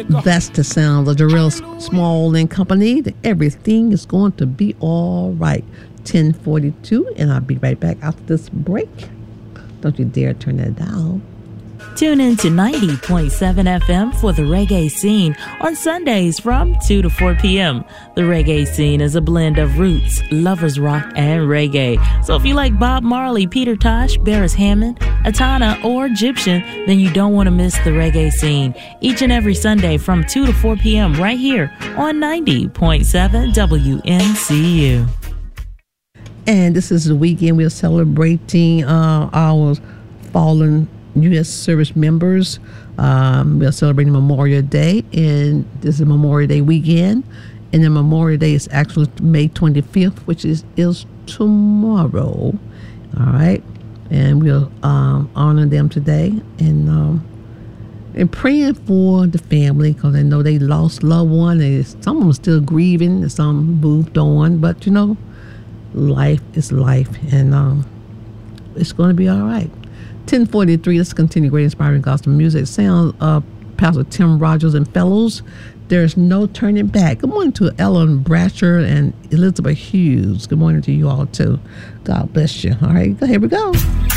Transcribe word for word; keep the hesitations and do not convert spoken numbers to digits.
That's the sound of Jarrell Small and Company. Everything is going to be all right. ten forty-two, and I'll be right back after this break. Don't you dare turn that down. Tune in to ninety point seven F M for the Reggae Scene on Sundays from two to four p.m. The Reggae Scene is a blend of roots, lovers rock, and reggae. So if you like Bob Marley, Peter Tosh, Beres Hammond, Atana, or Egyptian, then you don't want to miss the Reggae Scene. Each and every Sunday from two to four p.m. right here on ninety point seven W N C U. And this is the weekend we're celebrating uh, our fallen U S service members. Um, we're celebrating Memorial Day, and this is Memorial Day weekend. And then Memorial Day is actually May twenty-fifth, which is, is tomorrow. All right. And we'll um, honor them today. And um, and praying for the family, because I know they lost loved one. And some of them are still grieving, and some moved on. But, you know, life is life. And um, it's going to be all right. ten forty-three, let's continue great inspiring gospel music. Sound of Pastor Tim Rogers and Fellows. There's no turning back. Good morning to Ellen Bratcher and Elizabeth Hughes. Good morning to you all too. God bless you. All right, here we go.